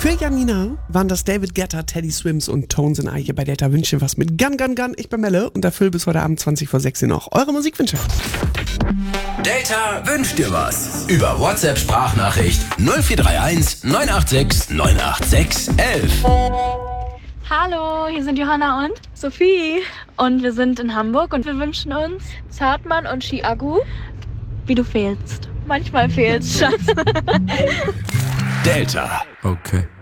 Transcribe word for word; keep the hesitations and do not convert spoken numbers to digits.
Für Janina waren das David Guetta, Teddy Swims und Tones and I hier bei Delta Wünsche was mit Gun Gun Gun. Ich bin Melle und erfülle bis heute Abend zwanzig vor sechzehn noch eure Musikwünsche. Delta wünscht dir was. Über WhatsApp-Sprachnachricht null vier drei eins neun acht sechs neun acht sechs elf. Hallo, hier sind Johanna und Sophie und wir sind in Hamburg und wir wünschen uns Zartmann und Chiagu, wie du fehlst. Manchmal fehlst, Schatz. Delta. Okay.